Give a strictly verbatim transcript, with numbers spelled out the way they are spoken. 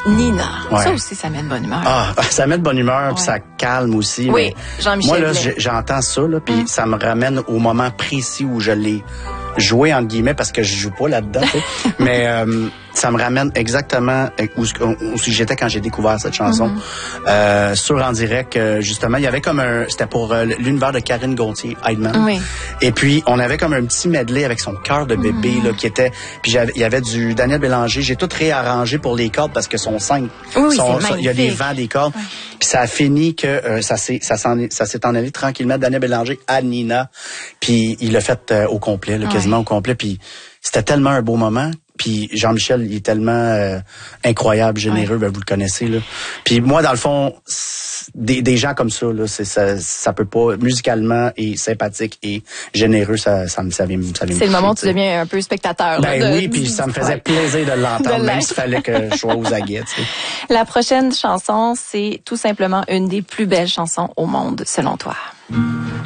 Nina. Ouais. Ça aussi, ça met de bonne humeur. Ah, ça met de bonne humeur, Ouais. puis ça calme aussi. Oui, Jean-Michel Moi, là, Blais. j'ai- j'entends ça, là, puis Mm. ça me ramène au moment précis où je l'ai joué, entre guillemets, parce que je joue pas là-dedans, tu sais. Mais euh, ça me ramène exactement où, où, où j'étais quand j'ai découvert cette chanson. Mm-hmm. euh, sur En Direct, euh, justement, il y avait comme un... C'était pour euh, l'univers de Karine Gauthier-Heidman. Oui. Et puis, on avait comme un petit medley avec son cœur de bébé, mm-hmm. là, qui était... Puis j'avais, il y avait du Daniel Bélanger. J'ai tout réarrangé pour les cordes parce que son cinq... Oui, son, c'est son, il y a des vents des cordes. Oui. Puis ça a fini que euh, ça s'est ça s'en est, ça s'est en allé tranquillement de Daniel Bélanger à Nina. Puis il l'a fait euh, au complet, là, quasiment ouais. au complet. Puis c'était tellement un beau moment. Puis Jean-Michel, il est tellement euh, incroyable, généreux, ouais. ben vous le connaissez là. Puis moi, dans le fond, des, des gens comme ça, là, c'est ça, ça peut pas musicalement et sympathique et généreux, ça, ça me, ça vient, ça vient. C'est le moment où tu deviens un peu spectateur. Ben là, de, oui, puis ça me faisait ouais. plaisir de l'entendre, de même s'il fallait que je sois aux aguets. Tu sais. La prochaine chanson, c'est tout simplement une des plus belles chansons au monde, selon toi.